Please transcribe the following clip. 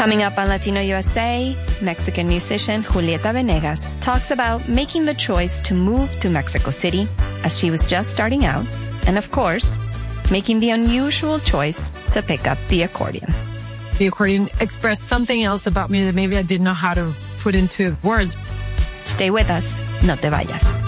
Coming up on Latino USA, Mexican musician Julieta Venegas talks about making the choice to move to Mexico City as she was just starting out, and of course, making the unusual choice to pick up the accordion. The accordion expressed something else about me that maybe I didn't know how to put into words. Stay with us. No te vayas.